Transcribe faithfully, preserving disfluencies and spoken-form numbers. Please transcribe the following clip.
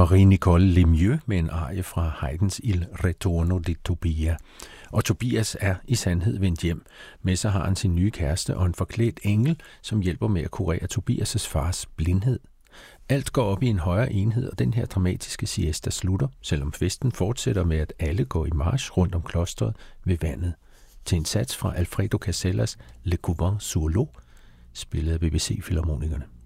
Marie-Nicole Lemieux med en arie fra Haydns Il Ritorno di Tobia. Og Tobias er i sandhed vendt hjem. Med sig har han sin nye kæreste og en forklædt engel, som hjælper med at kurere Tobias' fars blindhed. Alt går op i en højere enhed, og den her dramatiske siesta slutter, selvom festen fortsætter med, at alle går i march rundt om klostret ved vandet. Til en sats fra Alfredo Casellas Le Couvent sur l'eau, spillet af B B C Filharmonikerne.